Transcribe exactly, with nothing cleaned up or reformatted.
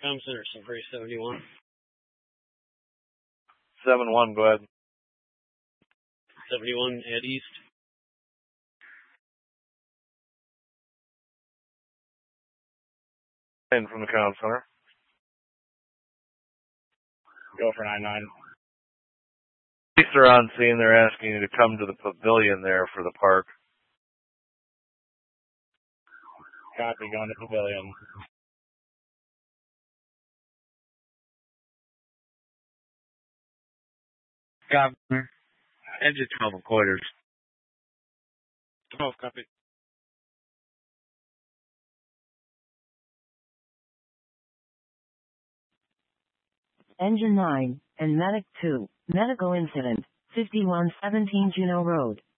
Com Center, Safari seventy-one. seven one, go ahead. seventy-one at East. In from the Com Center. Go for nine nine. Police are on scene. They're asking you to come to the pavilion there for the park. Copy, going to pavilion. Copy. Engine twelve quarters. twelve, copy. Engine nine, and Medic two, medical incident, fifty-one seventeen Juneau Road.